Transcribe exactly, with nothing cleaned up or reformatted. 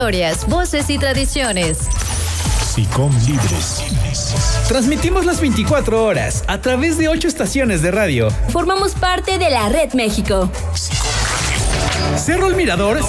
Historias, voces y tradiciones. SICOM Libres. Transmitimos las veinticuatro horas a través de ocho estaciones de radio. Formamos parte de la Red México. Cerro El Mirador